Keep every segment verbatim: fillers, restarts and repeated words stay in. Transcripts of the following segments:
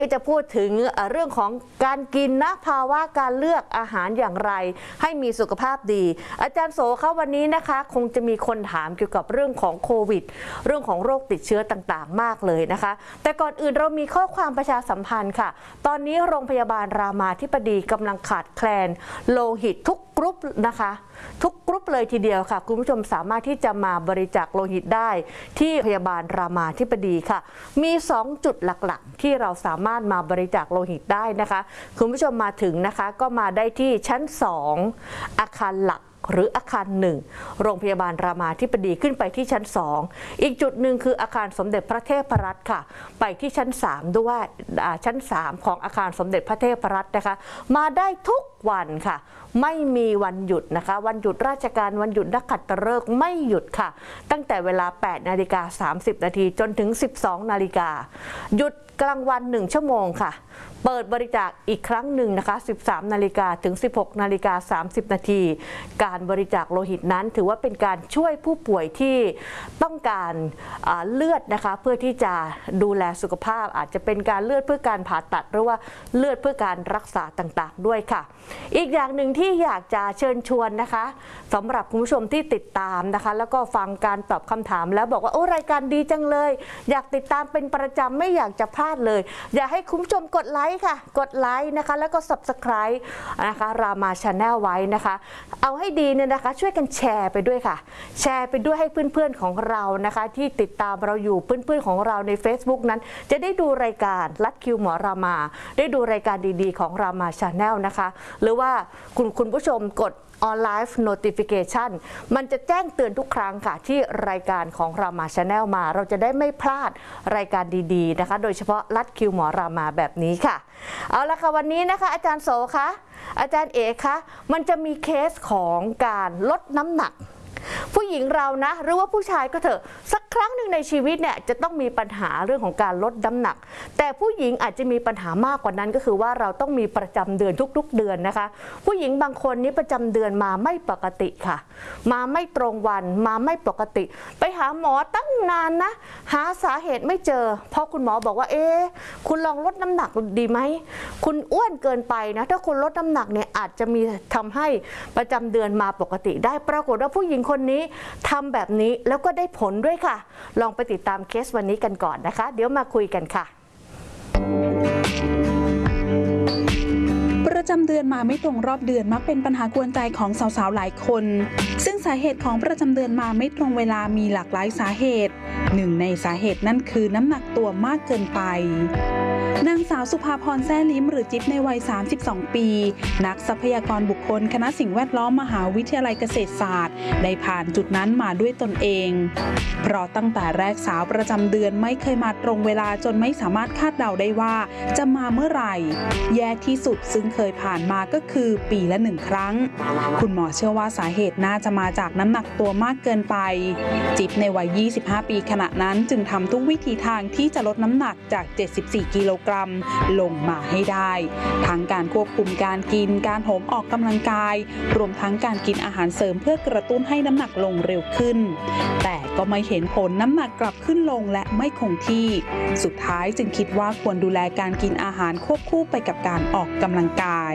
ที่จะพูดถึงเรื่องของการกินนะภาวะการเลือกอาหารอย่างไรให้มีสุขภาพดีอาจารย์โสคะวันนี้นะคะคงจะมีคนถามเกี่ยวกับเรื่องของโควิดเรื่องของโรคติดเชื้อต่างๆมากเลยนะคะแต่ก่อนอื่นเรามีข้อความประชาสัมพันธ์ค่ะตอนนี้โรงพยาบาลรามาธิบดีกำลังขาดแคลนโลหิตทุกกรุ๊ปนะคะทุกกรุ๊ปเลยทีเดียวค่ะคุณผู้ชมสามารถที่จะมาบริจาคโลหิตได้ที่พยาบาลรามาธิบดีค่ะมีสองจุดหลักๆที่เราสามารถมาบริจาคโลหิตได้นะคะคุณผู้ชมมาถึงนะคะก็มาได้ที่ชั้นสองอาคารหลักหรืออาคารหนึ่งโรงพยาบาลรามาธิบดีขึ้นไปที่ชั้นสองอีกจุดหนึ่งคืออาคารสมเด็จพระเทพรัตน์ค่ะไปที่ชั้นสามด้วยชั้นสามของอาคารสมเด็จพระเทพรัตน์นะคะมาได้ทุกวันค่ะไม่มีวันหยุดนะคะวันหยุดราชการวันหยุดนักขัตฤกษ์ไม่หยุดค่ะตั้งแต่เวลา แปดนาฬิกาสามสิบนาทีจนถึง สิบสองนาฬิกาหยุดกลางวันหนึ่งชั่วโมงค่ะเปิดบริจาคอีกครั้งหนึ่งนะคะ สิบสามนาฬิกาถึง สิบหกนาฬิกาสามสิบนาทีการบริจาคโลหิตนั้นถือว่าเป็นการช่วยผู้ป่วยที่ต้องการเลือดนะคะเพื่อที่จะดูแลสุขภาพอาจจะเป็นการเลือดเพื่อการผ่าตัดหรือว่าเลือดเพื่อการรักษาต่างๆด้วยค่ะอีกอย่างหนึ่งที่อยากจะเชิญชวนนะคะสำหรับคุณผู้ชมที่ติดตามนะคะแล้วก็ฟังการตอบคำถามแล้วบอกว่าโอ้รายการดีจังเลยอยากติดตามเป็นประจำไม่อยากจะพลาดเลยอยากให้คุณผู้ชมกดไลค์ค่ะกดไลค์นะคะแล้วก็ ซับสไครบ์ นะคะรามาชาแนลไว้นะคะเอาให้ดีเนี่ยนะคะช่วยกันแชร์ไปด้วยค่ะแชร์ไปด้วยให้เพื่อนๆของเรานะคะที่ติดตามเราอยู่เพื่อนๆของเราใน เฟซบุ๊ก นั้นจะได้ดูรายการลัดคิวหมอรามาได้ดูรายการดีๆของรามาชาแนลนะคะหรือว่าคุณคุณผู้ชมกดออนไลน์ notification มันจะแจ้งเตือนทุกครั้งค่ะที่รายการของรามาชาแนลมาเราจะได้ไม่พลาดรายการดีๆนะคะโดยเฉพาะลัดคิวหมอรามาแบบนี้ค่ะเอาละค่ะวันนี้นะคะอาจารย์โสคะอาจารย์เอกคะมันจะมีเคสของการลดน้ำหนักผู้หญิงเรานะหรือว่าผู้ชายก็เถอะสักครั้งหนึ่งในชีวิตเนี่ยจะต้องมีปัญหาเรื่องของการลดน้ำหนักแต่ผู้หญิงอาจจะมีปัญหามากกว่านั้นก็คือว่าเราต้องมีประจำเดือนทุกๆเดือนนะคะผู้หญิงบางคนนี้ประจำเดือนมาไม่ปกติค่ะมาไม่ตรงวันมาไม่ปกติไปหาหมอตั้งนานนะหาสาเหตุไม่เจอเพราะคุณหมอบอกว่าเอ๊ะคุณลองลดน้ำหนักดีไหมคุณอ้วนเกินไปนะถ้าคุณลดน้ำหนักเนี่ยอาจจะมีทำให้ประจำเดือนมาปกติได้ปรากฏว่าผู้หญิงคนนี้ทำแบบนี้แล้วก็ได้ผลด้วยค่ะลองไปติดตามเคสวันนี้กันก่อนนะคะเดี๋ยวมาคุยกันค่ะประจำเดือนมาไม่ตรงรอบเดือนมักเป็นปัญหากวนใจของสาวๆหลายคนซึ่งสาเหตุของประจำเดือนมาไม่ตรงเวลามีหลากหลายสาเหตุหนึ่งในสาเหตุนั่นคือน้ำหนักตัวมากเกินไปนางสาวสุภาพรแซ่ลิ้มหรือจิ๊บในวัยสามสิบสองปีนักทรัพยากรบุคคลคณะสิ่งแวดล้อมมหาวิทยาลัยเกษตรศาสตร์ได้ผ่านจุดนั้นมาด้วยตนเองเพราะตั้งแต่แรกสาวประจำเดือนไม่เคยมาตรงเวลาจนไม่สามารถคาดเดาได้ว่าจะมาเมื่อไหร่แย่ที่สุดซึ่งเคยผ่านมาก็คือปีละหนึ่งครั้งคุณหมอเชื่อว่าสาเหตุน่าจะมาจากน้ำหนักตัวมากเกินไปจิ๊บในวัยยี่สิบห้าปีขณะนั้นจึงทำทุกวิถีทางที่จะลดน้ำหนักจากเจ็ดสิบสี่กิโลกรัมลงมาให้ได้ทั้งการควบคุมการกินการโหมออกกำลังกายรวมทั้งการกินอาหารเสริมเพื่อกระตุ้นให้น้ำหนักลงเร็วขึ้นแต่ก็ไม่เห็นผลน้ำหนักกลับขึ้นลงและไม่คงที่สุดท้ายจึงคิดว่าควรดูแลการกินอาหารควบคู่ไปกับการออกกำลังกาย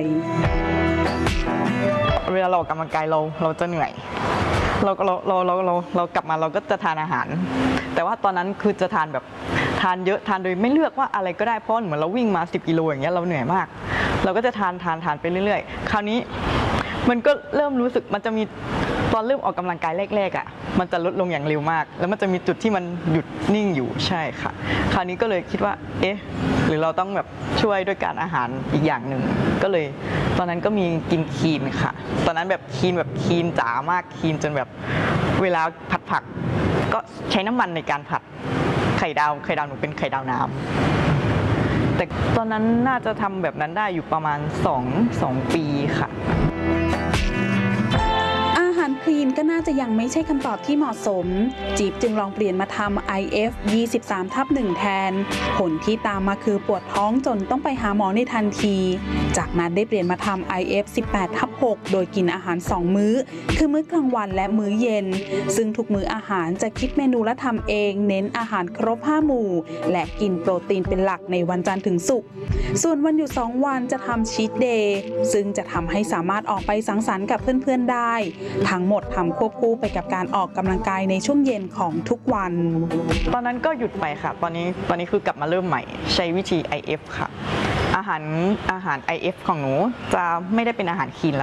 เวลาเราออกกำลังกายเราเราจะเหนื่อยเราเราเราเราเราเรากลับมาเราก็จะทานอาหารแต่ว่าตอนนั้นคือจะทานแบบทานเยอะทานโดยไม่เลือกว่าอะไรก็ได้เพราะเหมือนเราวิ่งมาสิบกิโลอย่างเงี้ยเราเหนื่อยมากเราก็จะทานทานทานไปเรื่อยๆคราวนี้มันก็เริ่มรู้สึกมันจะมีตอนเริ่มออกกำลังกายแรกๆอ่ะมันจะลดลงอย่างเร็วมากแล้วมันจะมีจุดที่มันหยุดนิ่งอยู่ใช่ค่ะคราวนี้ก็เลยคิดว่าเอ๊ะหรือเราต้องแบบช่วยด้วยการอาหารอีกอย่างหนึ่งก็เลยตอนนั้นก็มีกินคลีนค่ะตอนนั้นแบบคลีนแบบคลีนจ๋ามากคลีนจนแบบเวลาผัดผักก็ใช้น้ำมันในการผัดไข่ดาวไข่ดาวหนูเป็นไข่ดาวน้ำแต่ตอนนั้นน่าจะทำแบบนั้นได้อยู่ประมาณสอง สองปีค่ะอาหารคลีลีนก็น่าจะยังไม่ใช่คำตอบที่เหมาะสมจีบจึงลองเปลี่ยนมาทำ ไอ เอฟ ยี่สิบสามทับหนึ่ง แทนผลที่ตามมาคือปวดท้องจนต้องไปหาหมอในทันทีจากนั้นได้เปลี่ยนมาทำ ไอ เอฟ สิบแปดทับหก โดยกินอาหารสองมื้อคือมื้อกลางวันและมื้อเย็นซึ่งทุกมื้ออาหารจะคิดเมนูและทำเองเน้นอาหารครบห้าหมู่และกินโปรตีนเป็นหลักในวันจันทร์ถึงศุกร์ส่วนวันหยุดสองวันจะทำชีทเดย์ซึ่งจะทำให้สามารถออกไปสังสรรค์กับเพื่อนๆได้ทั้งหมดทำควบคู่ไปกับการออกกำลังกายในช่วงเย็นของทุกวันตอนนั้นก็หยุดไปค่ะตอนนี้ตอนนี้คือกลับมาเริ่มใหม่ใช้วิธี ไอ เอฟ ค่ะอาหารอาหาร ไอ เอฟ ของหนูจะไม่ได้เป็นอาหารคลีนแ